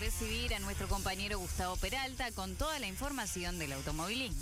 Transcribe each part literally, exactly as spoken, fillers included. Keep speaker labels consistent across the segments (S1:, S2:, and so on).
S1: recibir a nuestro compañero Gustavo Peralta con toda la información del automovilismo.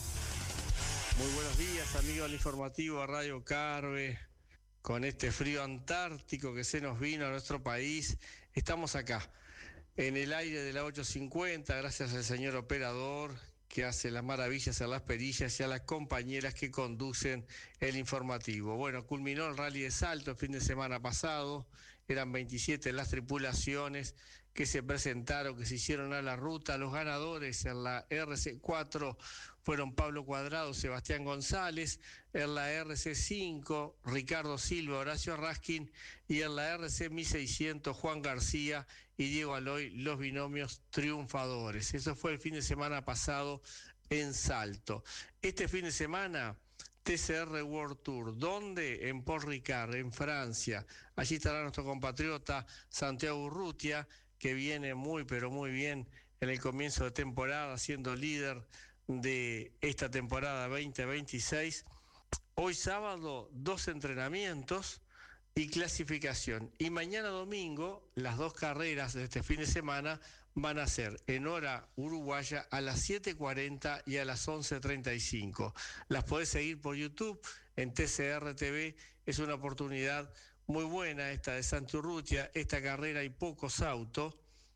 S2: Muy buenos días, amigos del informativo Radio Carve. Con este frío antártico que se nos vino a nuestro país, estamos acá, en el aire de la ocho cincuenta, gracias al señor operador que hace las maravillas a las perillas y a las compañeras que conducen el informativo. Bueno, culminó el Rally de Salto el fin de semana pasado, eran veintisiete las tripulaciones que se presentaron, que se hicieron a la ruta. Los ganadores en la R C cuatro fueron Pablo Cuadrado, Sebastián González, en la R C cinco, Ricardo Silva, Horacio Raskin, y en la R C mil seiscientos, Juan García y Diego Aloy, los binomios triunfadores. Eso fue el fin de semana pasado en Salto. Este fin de semana, T C R World Tour. ¿Dónde? En Paul Ricard, en Francia. Allí estará nuestro compatriota Santiago Urrutia, que viene muy, pero muy bien en el comienzo de temporada, siendo líder de esta temporada veinte veintiséis. Hoy sábado, dos entrenamientos y clasificación. Y mañana domingo, las dos carreras de este fin de semana van a ser en hora uruguaya a las siete cuarenta y a las once treinta y cinco. Las podés seguir por YouTube, en T C R T V. Es una oportunidad muy buena esta de Santi Urrutia. Esta carrera hay pocos autos,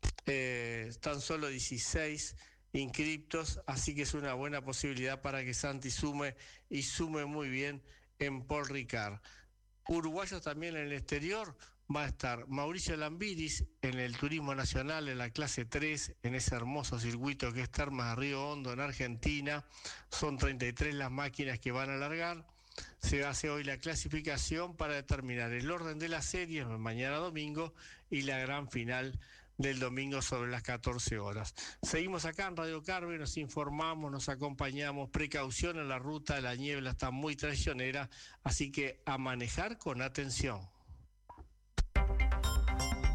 S2: eh, tan solo dieciséis inscriptos, así que es una buena posibilidad para que Santi sume y sume muy bien en Paul Ricard. Uruguayos también en el exterior, va a estar Mauricio Lambiris en el Turismo Nacional en la clase tres, en ese hermoso circuito que es Termas de Río Hondo en Argentina. Son treinta y tres las máquinas que van a largar. Se hace hoy la clasificación para determinar el orden de las series mañana domingo y la gran final del domingo sobre las catorce horas. Seguimos acá en Radio Carve, nos informamos, nos acompañamos. Precaución en la ruta, la niebla está muy traicionera, así que a manejar con atención.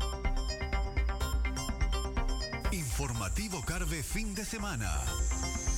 S3: Informativo Carve fin de semana.